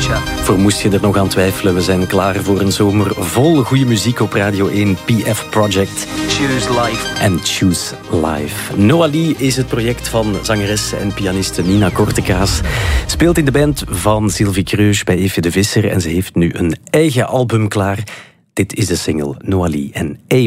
Voor moest je er nog aan twijfelen, we zijn klaar voor een zomer vol goede muziek op Radio 1. PF Project. Choose Life. En Choose Life. Noalie is het project van zangeres en pianiste Nina Kortekaas. Speelt in de band van Sylvie Kreusch bij Eefje de Visser en ze heeft nu een eigen album klaar. Dit is de single Noalie en